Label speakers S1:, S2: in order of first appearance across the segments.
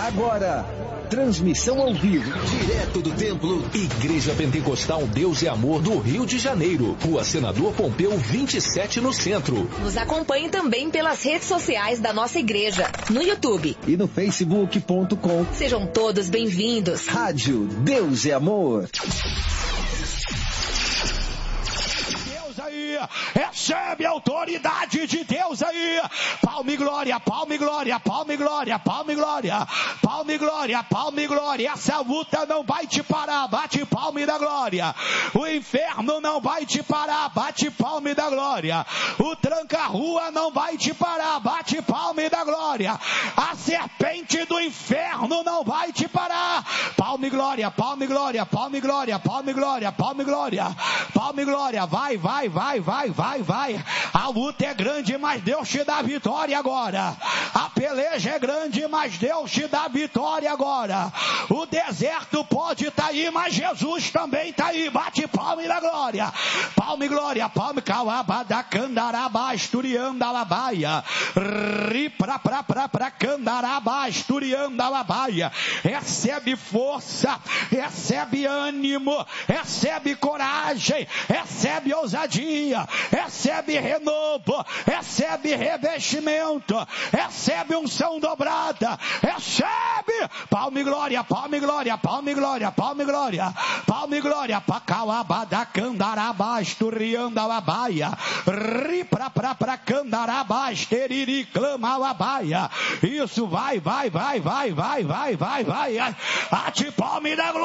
S1: Agora, transmissão ao vivo, direto do templo, Igreja Pentecostal Deus e Amor do Rio de Janeiro, Rua Senador Pompeu 27 no centro.
S2: Nos acompanhe também pelas redes sociais da nossa igreja, no YouTube
S1: e no facebook.com.
S2: Sejam todos bem-vindos.
S1: Rádio Deus e Amor.
S3: Recebe a autoridade de Deus aí. Palme glória, palme glória, palme glória, palme glória, palme glória, palme glória. Essa luta não vai te parar, bate palme da glória. O inferno não vai te parar, bate palme da glória. O tranca-rua não vai te parar, bate palme da glória. A serpente do inferno não vai te parar. Palme glória, palme glória, palme glória, palme glória, palme glória, palme glória. Vai, vai, vai, vai, vai, vai. A luta é grande, mas Deus te dá vitória agora. A peleja é grande, mas Deus te dá vitória agora. O deserto pode estar aí, mas Jesus também está aí. Bate palme da glória. Palme glória, palme calabada, candaraba, esturianda, labaia. Ri pra candaraba, esturianda, labaia. Recebe força, recebe ânimo, recebe coragem, recebe ousadia, recebe renovo, recebe revestimento, recebe unção dobrada, recebe palme glória, palme glória, palme glória, palme glória, palme glória, pacalabada, candaraba, esturianda, labaia, ri pra candaraba, esteriri, clama, labaia. Isso, vai, vai, vai, vai, vai, vai, vai, vai, ate palme da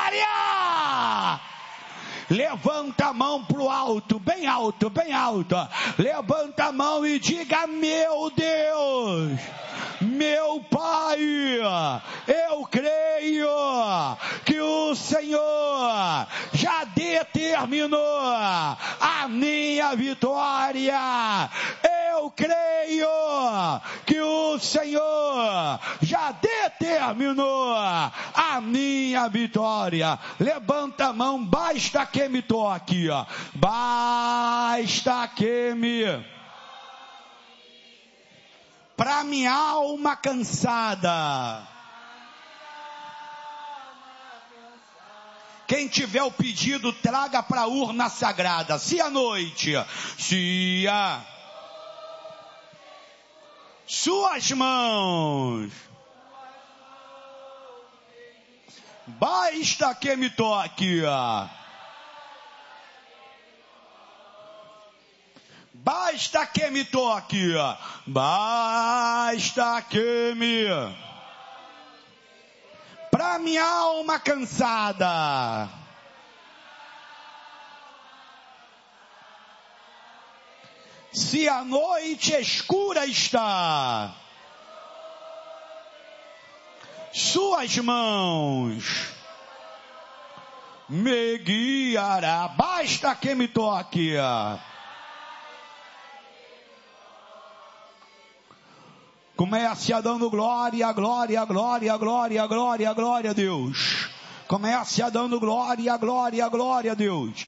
S3: glória. Levanta a mão pro alto, bem alto, bem alto. Levanta a mão e diga: meu Deus, meu Pai, eu creio que o Senhor já determinou a minha vitória. Eu creio que o Senhor já determinou a minha vitória. Levanta a mão, basta que me toque, basta que me... Para minha alma cansada. Quem tiver o pedido, traga para a urna sagrada. Se à noite, se a suas mãos, basta que me toque. Basta que me toque, basta que me... Pra minha alma cansada, se a noite escura está, suas mãos me guiará. Basta que me toque. Comece a dando glória, glória, glória, glória, glória, glória a Deus. Comece a dando glória, glória, glória a Deus.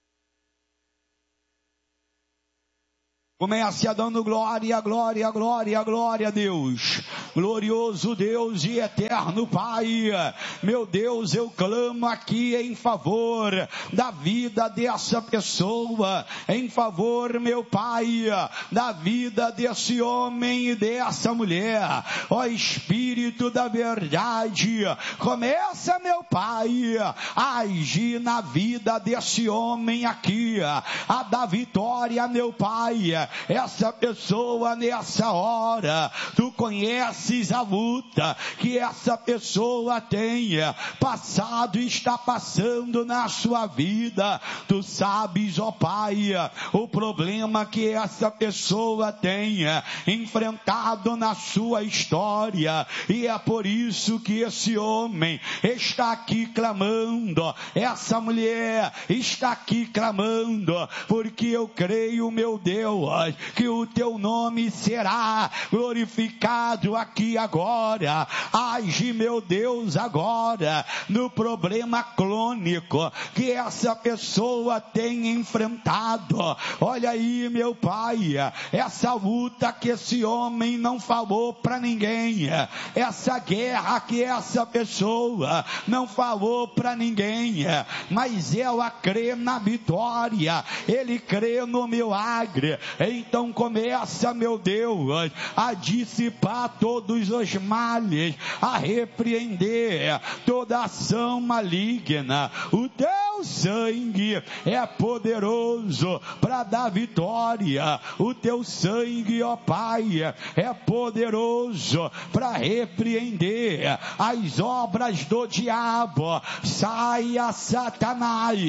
S3: Comece a dando glória, glória, glória, glória a Deus. Glorioso Deus e eterno Pai, meu Deus, eu clamo aqui em favor da vida dessa pessoa, em favor, meu Pai, da vida desse homem e dessa mulher. Ó Espírito da verdade, começa, meu Pai, a agir na vida desse homem aqui, a dar vitória, meu Pai. Essa pessoa nessa hora, tu conheces a luta que essa pessoa tenha passado e está passando na sua vida. Tu sabes, ó Pai, o problema que essa pessoa tenha enfrentado na sua história, e é por isso que esse homem está aqui clamando, essa mulher está aqui clamando, porque eu creio, meu Deus, que o teu nome será glorificado aqui agora. Age, meu Deus, agora no problema crônico que essa pessoa tem enfrentado. Olha aí, meu Pai, essa luta que esse homem não falou para ninguém, essa guerra que essa pessoa não falou para ninguém, mas ela crê na vitória, ele crê no milagre. Então começa, meu Deus, a dissipar todos os males, a repreender toda ação maligna. O teu sangue é poderoso para dar vitória. O teu sangue, ó Pai, é poderoso para repreender as obras do diabo. Saia, Satanás,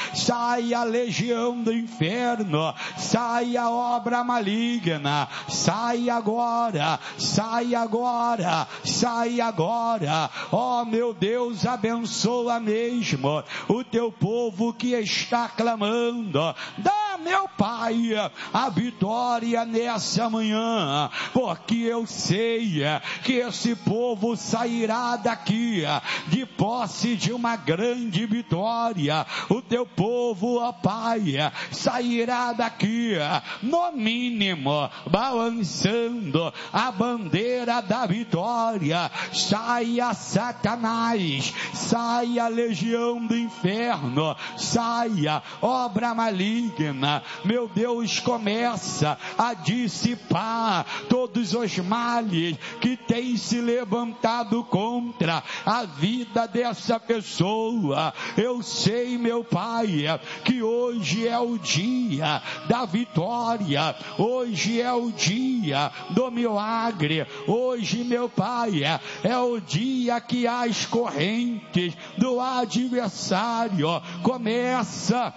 S3: saia a legião do inferno, saia a obra maligna, saia agora, saia agora, saia agora. Ó meu Deus, abençoa mesmo o teu povo que está clamando. Dá, meu Pai, a vitória nessa manhã, porque eu sei que esse povo sairá daqui de posse de uma grande vitória. O teu povo, ó Pai, sairá daqui no mínimo balançando a bandeira da vitória. Saia, Satanás, saia a legião do inferno, saia obra maligna. Meu Deus, começa a dissipar todos os males que têm se levantado contra a vida dessa pessoa. Eu sei, meu Pai, que hoje é o dia da vitória, hoje é o dia do milagre, hoje, meu Pai, é o dia que as correntes do adversário começa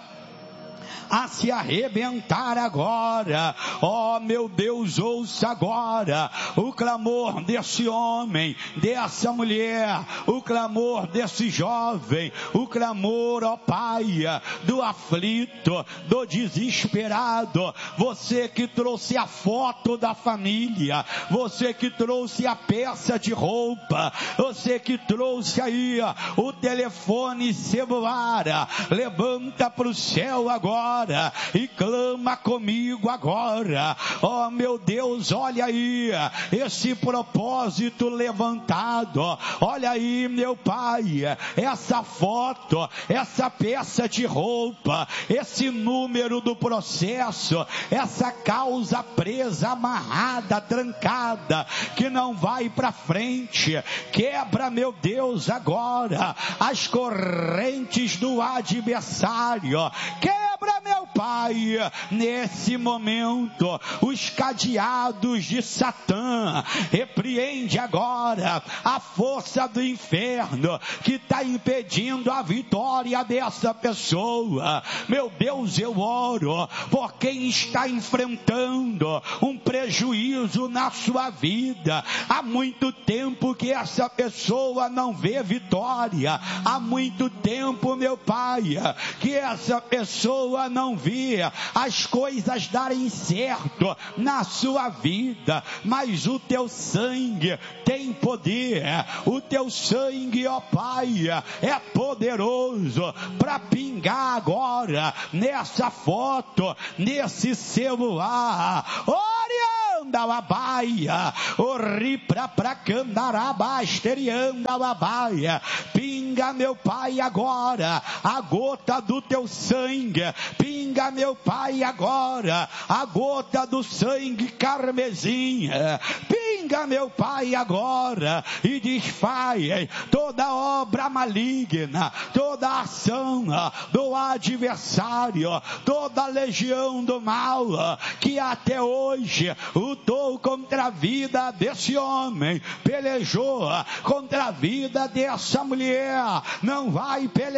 S3: a se arrebentar agora. Ó meu Deus, ouça agora o clamor desse homem, dessa mulher, o clamor desse jovem, o clamor, ó Pai, do aflito, do desesperado. Você que trouxe a foto da família, você que trouxe a peça de roupa, você que trouxe aí o telefone celular, levanta para o céu agora e clama comigo agora. Oh meu Deus, olha aí esse propósito levantado, olha aí, meu Pai, essa foto, essa peça de roupa, esse número do processo, essa causa presa, amarrada, trancada, que não vai para frente. Quebra, meu Deus, agora as correntes do adversário. Quebra, meu Pai, nesse momento os cadeados de Satã. Repreende agora a força do inferno que está impedindo a vitória dessa pessoa. Meu Deus, eu oro por quem está enfrentando um prejuízo na sua vida. Há muito tempo que essa pessoa não vê vitória. Há muito tempo, meu Pai, que essa pessoa não via as coisas darem certo na sua vida, mas o teu sangue tem poder, o teu sangue, ó Pai, é poderoso para pingar agora nessa foto, nesse celular. Orianda a baia, ori pra candaraba, esterianda a baia. Pinga, meu Pai, agora a gota do teu sangue. Pinga, meu Pai, agora a gota do sangue carmesim. Pinga, meu Pai, agora e desfaz toda obra maligna, toda ação do adversário, toda legião do mal que até hoje lutou contra a vida desse homem, pelejou contra a vida dessa mulher. Não vai pelejar